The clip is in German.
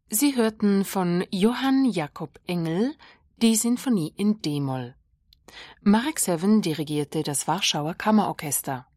Sie hörten von Johann Jakob Engel die Sinfonie in d-Moll. Marek Sewen dirigierte das Warschauer Kammerorchester.